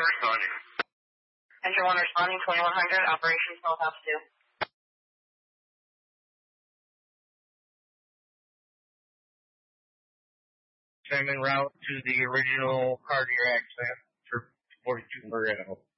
responding. Engine 1 responding, 2100, Operation Hilltop 2. I'm en route to the original cardiac accident for 42 Moreno.